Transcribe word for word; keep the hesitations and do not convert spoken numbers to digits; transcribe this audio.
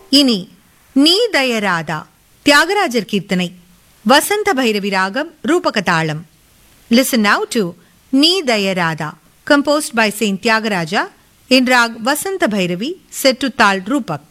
இனி நீ தயராதா தியாகராஜர் கீர்த்தனை, வசந்த பைரவி ராகம், ரூபக தாளம். Listen now to நீ தயராதா, composed by Saint Tyagaraja in rag Vasanta Bhairavi, set to Tal Rupak.